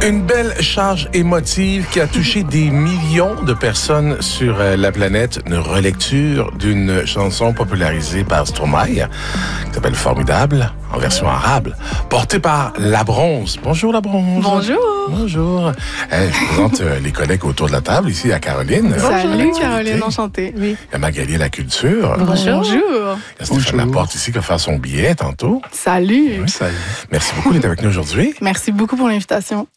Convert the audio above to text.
Une belle charge émotive qui a touché des millions de personnes sur la planète. Une relecture d'une chanson popularisée par Stromae, qui s'appelle Formidable, en version arabe, portée par La Bronze. Bonjour La Bronze. Bonjour. Bonjour. Je présente les collègues autour de la table, ici à Caroline. Salut Caroline, enchantée. Oui. Il y a Magali La Culture. Bonjour. Il y a Stéphane Laporte ici qui va faire son billet tantôt. Salut. Oui, salut. Merci beaucoup d'être avec nous aujourd'hui. Merci beaucoup pour l'invitation.